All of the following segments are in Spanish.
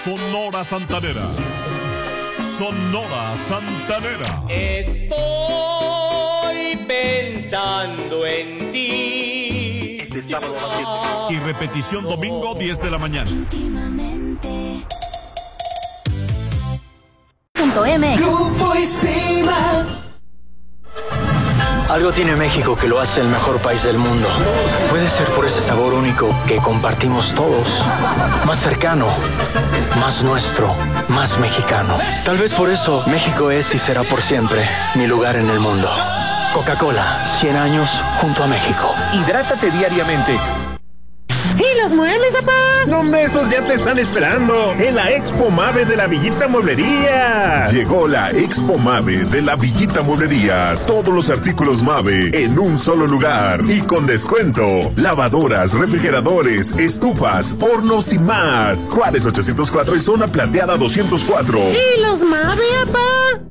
Sonora Santanera. Sonora Santanera. Estoy pensando en ti. Este sábado a las 7. Y repetición domingo 10 de la mañana. Grupo Isil-MA. Algo tiene México que lo hace el mejor país del mundo. Puede ser por ese sabor único que compartimos todos. Más cercano, más nuestro, más mexicano. Tal vez por eso México es y será por siempre mi lugar en el mundo. Coca-Cola, 100 años junto a México. Hidrátate diariamente. ¿Y los muebles, papá? Los mesos ya te están esperando en la Expo Mave de la Villita Mueblería. Llegó la Expo Mave de la Villita Mueblería. Todos los artículos Mave en un solo lugar y con descuento. Lavadoras, refrigeradores, estufas, hornos y más. Juárez 804 y Zona Plateada 204. ¿Y los Mave, papá?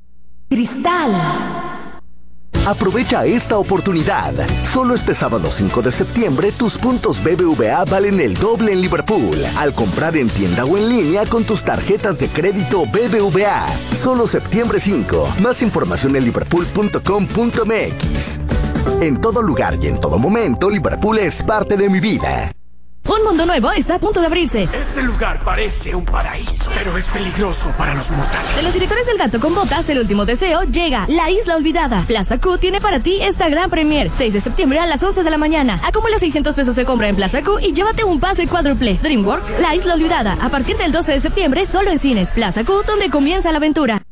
Cristal. Aprovecha esta oportunidad. Solo este sábado 5 de septiembre, tus puntos BBVA valen el doble en Liverpool. Al comprar en tienda o en línea con tus tarjetas de crédito BBVA. Solo septiembre 5. Más información en liverpool.com.mx. En todo lugar y en todo momento, Liverpool es parte de mi vida. Un mundo nuevo está a punto de abrirse. Este lugar parece un paraíso, pero es peligroso para los mortales. De los directores del Gato con Botas, El Último Deseo, llega La Isla Olvidada. Plaza Q tiene para ti esta gran premier. 6 de septiembre a las 11 de la mañana. Acumula 600 pesos de compra en Plaza Q y llévate un pase cuádruple. DreamWorks, La Isla Olvidada. A partir del 12 de septiembre, solo en cines. Plaza Q, donde comienza la aventura.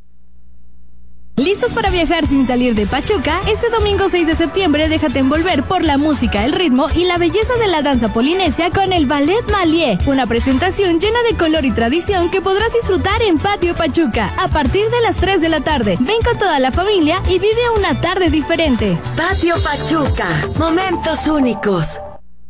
¿Listos para viajar sin salir de Pachuca? Este domingo 6 de septiembre déjate envolver por la música, el ritmo y la belleza de la danza polinesia con el Ballet Malié, una presentación llena de color y tradición que podrás disfrutar en Patio Pachuca a partir de las 3 de la tarde. Ven con toda la familia y vive una tarde diferente. Patio Pachuca, momentos únicos.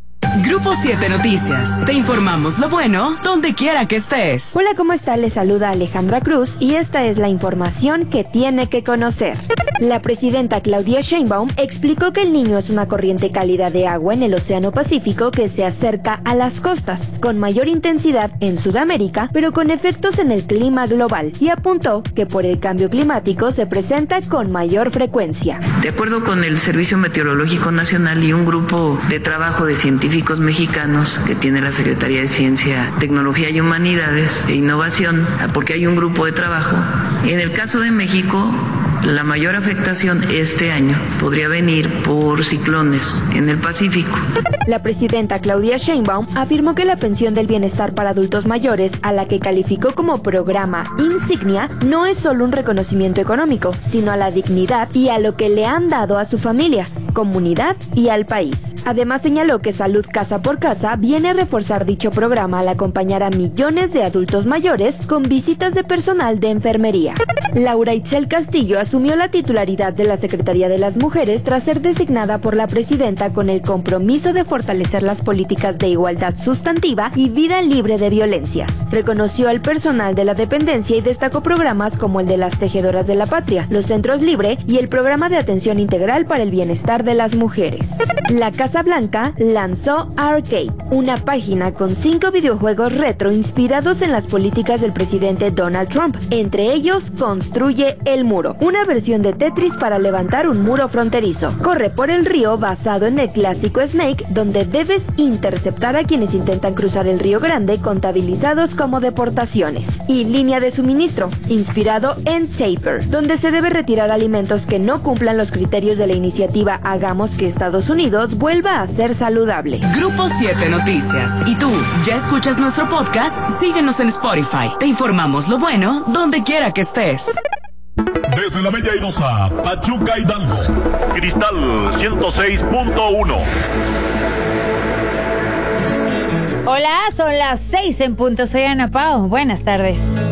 Grupo 7 Noticias. Te informamos lo bueno donde quiera que estés. Hola, ¿cómo está? Les saluda Alejandra Cruz y esta es la información que tiene que conocer. La presidenta Claudia Sheinbaum explicó que el Niño es una corriente cálida de agua en el Océano Pacífico que se acerca a las costas, con mayor intensidad en Sudamérica, pero con efectos en el clima global, y apuntó que por el cambio climático se presenta con mayor frecuencia. De acuerdo con el Servicio Meteorológico Nacional y un grupo de trabajo de científicos mexicanos que tiene la Secretaría de Ciencia, Tecnología y Humanidades e Innovación, porque hay un grupo de trabajo. En el caso de México, la mayor afectación este año podría venir por ciclones en el Pacífico. La presidenta Claudia Sheinbaum afirmó que la pensión del bienestar para adultos mayores, a la que calificó como programa insignia, no es solo un reconocimiento económico, sino a la dignidad y a lo que le han dado a su familia, comunidad y al país. Además señaló que Salud Casa por Casa viene a reforzar dicho programa al acompañar a millones de adultos mayores con visitas de personal de enfermería. Laura Itzel Castillo asumió la titularidad de la Secretaría de las Mujeres tras ser designada por la presidenta con el compromiso de fortalecer las políticas de igualdad sustantiva y vida libre de violencias. Reconoció al personal de la dependencia y destacó programas como el de las Tejedoras de la Patria, los Centros Libre y el Programa de Atención Integral para el Bienestar de las Mujeres. La Casa Blanca lanzó Arcade, una página con 5 videojuegos retro inspirados en las políticas del presidente Donald Trump. Entre ellos, Construye el Muro, una versión de Tetris para levantar un muro fronterizo. Corre por el río, basado en el clásico Snake, donde debes interceptar a quienes intentan cruzar el Río Grande, contabilizados como deportaciones. Y Línea de Suministro, inspirado en Taper, donde se debe retirar alimentos que no cumplan los criterios de la iniciativa Hagamos que Estados Unidos vuelva a ser saludable. Grupo 7 Noticias. ¿Y tú, ya escuchas nuestro podcast? Síguenos en Spotify. Te informamos lo bueno donde quiera que estés. Desde la Bella Airosa, Pachuca, Hidalgo. Cristal 106.1. Hola, son las 6 en punto. Soy Ana Pao. Buenas tardes.